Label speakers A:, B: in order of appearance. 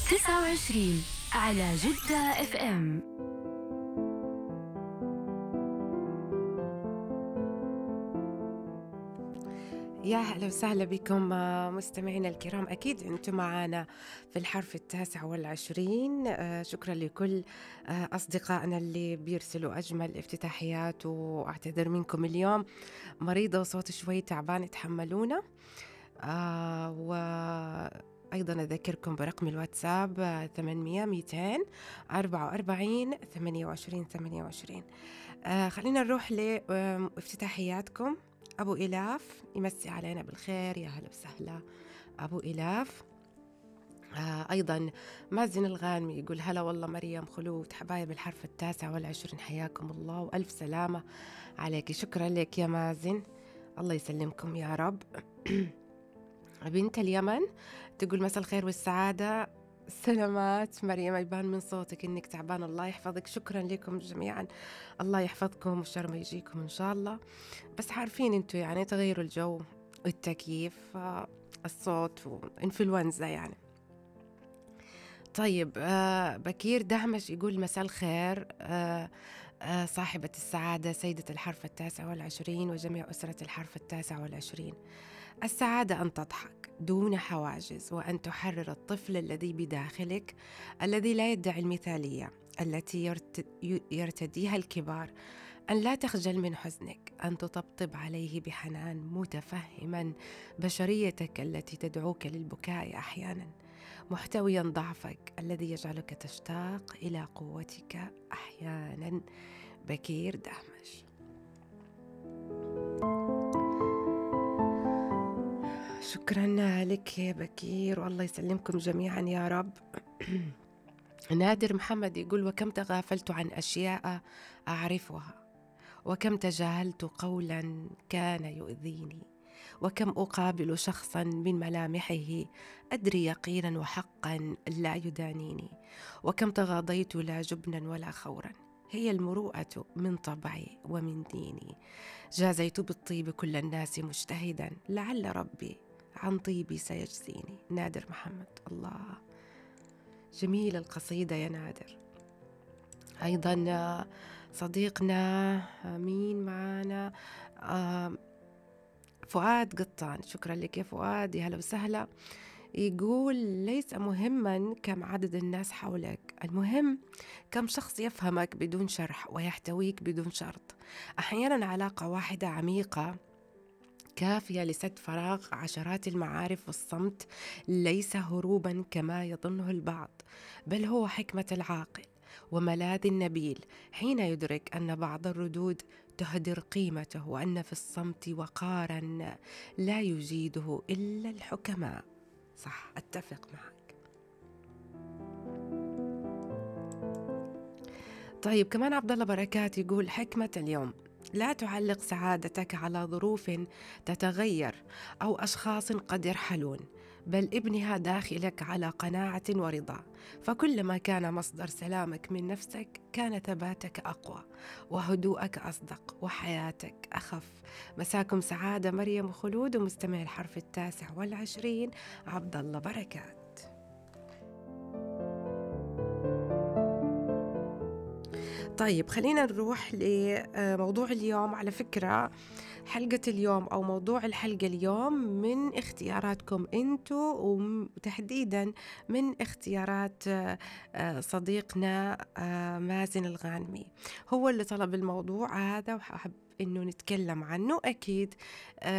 A: 29 على جدة اف ام.
B: يا هلا وسهلا بكم مستمعينا الكرام. أكيد أنتم معنا في الحرف 29. شكرا لكل أصدقائنا اللي بيرسلوا أجمل افتتاحيات، وأعتذر منكم اليوم مريضة وصوتي شوي تعبان، تحملونا. وأيضا أذكركم برقم الواتساب 800 200 44 28 28. خلينا نروح لافتتاحياتكم. أبو إلاف يمسي علينا بالخير، يا هلا وسهلا أبو إلاف. أيضا مازن الغانمي يقول هلا والله مريم خلود، حبايب الحرف 29 حياكم الله وألف سلامة عليك. شكرا لك يا مازن، الله يسلمكم يا رب. بنت اليمن تقول مساء الخير والسعادة. سلامات مريم، يبان من صوتك إنك تعبان، الله يحفظك. شكرا لكم جميعا، الله يحفظكم والشر ما يجيكم إن شاء الله. بس عارفين انتوا يعني تغيروا الجو والتكييف، الصوت وإنفلونزا يعني. طيب بكير دهمش يقول مساء الخير، صاحبة السعادة سيدة الحرف 29 وجميع أسرة الحرف 29. السعادة أن تضحك دون حواجز، وأن تحرر الطفل الذي بداخلك الذي لا يدعي المثالية التي يرتديها الكبار، أن لا تخجل من حزنك، أن تطبطب عليه بحنان متفهما بشريتك التي تدعوك للبكاء أحيانا، محتويا ضعفك الذي يجعلك تشتاق إلى قوتك أحيانا. بكير دهمش. شكرا لك يا بكير، والله يسلمكم جميعا يا رب. نادر محمد يقول وكم تغافلت عن أشياء أعرفها، وكم تجاهلت قولا كان يؤذيني، وكم أقابل شخصا من ملامحه أدري يقينا وحقا لا يدانيني، وكم تغاضيت لا جبنا ولا خورا، هي المروءة من طبعي ومن ديني، جازيت بالطيب كل الناس مجتهدا، لعل ربي عن طيبي سيجزيني. نادر محمد، الله جميل القصيدة يا نادر. أيضا صديقنا مين معنا، فؤاد قطان، شكرا لك يا فؤاد، يا هلا وسهلا. يقول ليس مهما كم عدد الناس حولك، المهم كم شخص يفهمك بدون شرح ويحتويك بدون شرط. أحيانا علاقة واحدة عميقة كافية لسد فراغ عشرات المعارف، والصمت ليس هروبا كما يظنه البعض، بل هو حكمة العاقل وملاذ النبيل حين يدرك أن بعض الردود تهدر قيمته، وأن في الصمت وقارا لا يجيده إلا الحكماء. صح، أتفق معك. طيب كمان عبد الله بركات يقول حكمة اليوم، لا تعلق سعادتك على ظروف تتغير أو أشخاص قد يرحلون، بل ابنها داخلك على قناعة ورضا، فكلما كان مصدر سلامك من نفسك كان ثباتك أقوى وهدوءك أصدق وحياتك أخف. مساكم سعادة مريم خلود ومستمع الحرف 29 عبد الله بركات. طيب خلينا نروح لموضوع اليوم. على فكرة حلقة اليوم أو موضوع الحلقة اليوم من اختياراتكم أنتوا، وتحديدا من اختيارات صديقنا مازن الغانمي، هو اللي طلب الموضوع هذا وحب إنه نتكلم عنه. أكيد